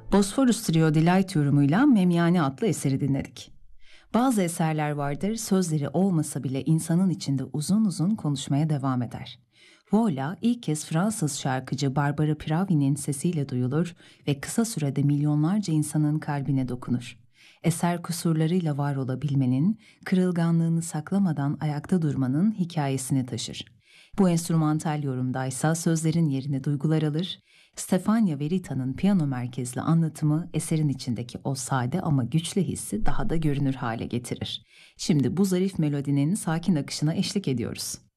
Bosphorus Trio Delight yorumuyla Memyane adlı eseri dinledik. Bazı eserler vardır, sözleri olmasa bile insanın içinde uzun uzun konuşmaya devam eder. Voila ilk kez Fransız şarkıcı Barbara Pravi'nin sesiyle duyulur ve kısa sürede milyonlarca insanın kalbine dokunur. Eser kusurlarıyla var olabilmenin, kırılganlığını saklamadan ayakta durmanın hikayesini taşır. Bu enstrümantal yorumdaysa sözlerin yerini duygular alır, Stefania Verita'nın piyano merkezli anlatımı eserin içindeki o sade ama güçlü hissi daha da görünür hale getirir. Şimdi bu zarif melodinin sakin akışına eşlik ediyoruz.